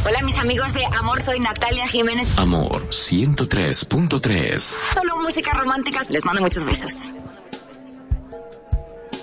Hola, mis amigos de Amor, soy Natalia Jiménez. Amor 103.3. Solo música romántica. Les mando muchos besos.